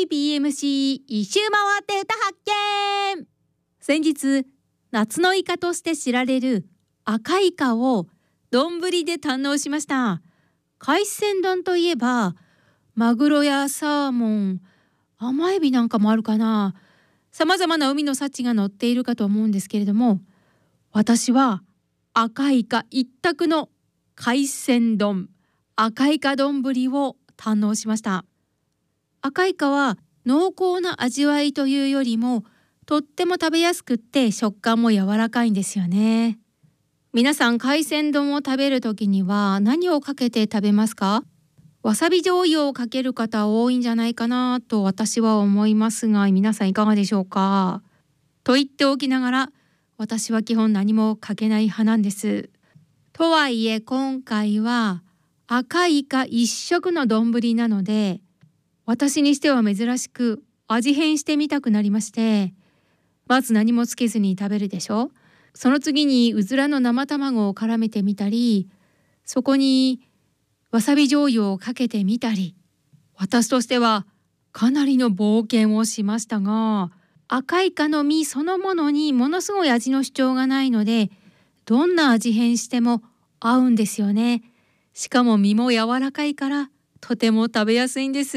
BMC 一周回って歌発見。先日夏のイカとして知られる赤イカを丼で堪能しました。海鮮丼といえばマグロやサーモン、甘エビなんかもあるかな。さまざまな海の幸が乗っているかと思うんですけれども、私は赤イカ一択の海鮮丼、赤イカ丼を堪能しました。赤イカは濃厚な味わいというよりもとっても食べやすくって食感も柔らかいんですよね。皆さん海鮮丼を食べるときには何をかけて食べますか？わさび醤油をかける方多いんじゃないかなと私は思いますが、皆さんいかがでしょうか？と言っておきながら私は基本何もかけない派なんです。とはいえ今回は赤イカ一色の丼なので、私にしては珍しく味変してみたくなりまして、まず何もつけずに食べるでしょ。その次にうずらの生卵を絡めてみたり、そこにわさび醤油をかけてみたり、私としてはかなりの冒険をしましたが、赤イカの身そのものにものすごい味の主張がないので、どんな味変しても合うんですよね。しかも身も柔らかいからとても食べやすいんです。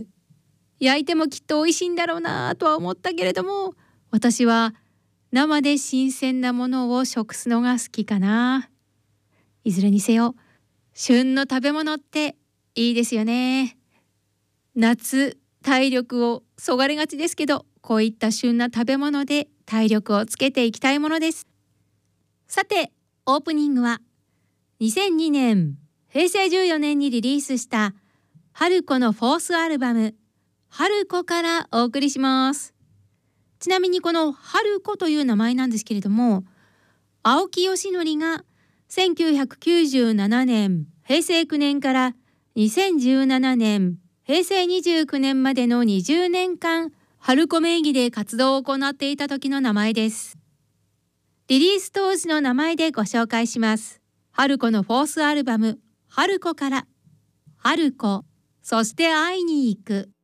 焼いてもきっと美味しいんだろうなとは思ったけれども、私は生で新鮮なものを食すのが好きかな。いずれにせよ旬の食べ物っていいですよね。夏体力をそがれがちですけど、こういった旬な食べ物で体力をつけていきたいものです。さてオープニングは2002年平成14年にリリースした春子のフォースアルバム春子からお送りします。ちなみにこの春子という名前なんですけれども、青木よしのりが1997年平成9年から2017年平成29年までの20年間春子名義で活動を行っていた時の名前です。リリース当時の名前でご紹介します。春子のフォースアルバム春子から春子、そして会いに行く。